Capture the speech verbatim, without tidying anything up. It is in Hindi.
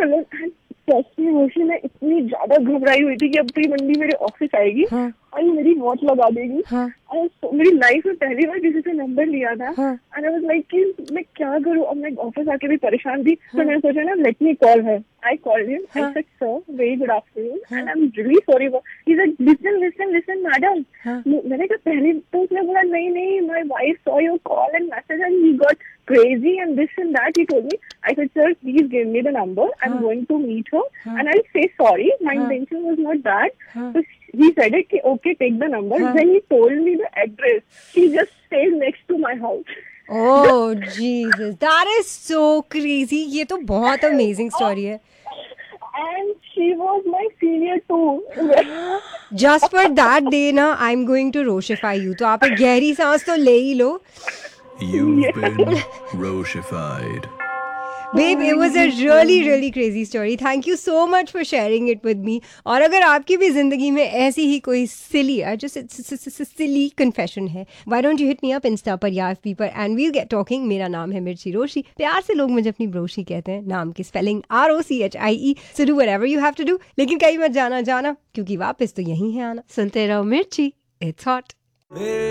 मतलब सच्ची रोशी मैं इतनी ज्यादा घबराई हुई थी कि अब तो ये बंदी मेरे ऑफिस आएगी हाँ. और मेरी वॉच लगा देगी. हाँ. और so, मेरी लाइफ में पहली बार किसी से नंबर लिया था. हाँ. एंड आई वाज लाइक कि मैं क्या करूं. अब मैं ऑफिस आके भी परेशान थी. तो मैंने सोचा ना let me call her. I called him. I said sir very good afternoon and I am really sorry. He said listen listen listen madam. मैंने कहा पहले तो उसने बोला नहीं नहीं my wife saw your call and message and he got crazy and this and that. He told me. I said, sir, please give me the number. I'm huh. going to meet her huh. and I'll say sorry. My huh. intention was not that. huh. So he said it, okay, take the number. huh. Then he told me the address. He just stays next to my house. Oh, Jesus. That is so crazy. ये तो बहुत amazing story है. And she was my senior too. Just for that day ना, I'm going to Roshify you. तो आप एक गहरी सांस तो ले ही लो. You've been Roshified. Babe, it was a really really crazy story. Thank you so much for sharing it with me. और अगर आपकी भी जिंदगी में ऐसी ही कोई silly, just silly confession है, why don't you hit me up Insta पर या F B पर and we'll get talking. मेरा नाम है मिर्ची रोशी. प्यार से लोग मुझे अपनी ब्रोशी कहते हैं. नाम की spelling R O C H I E. So do whatever you have to do. लेकिन कहीं मत जाना जाना क्योंकि वापस तो यहीं है आना. सुनते रहो मिर्ची. It's hot.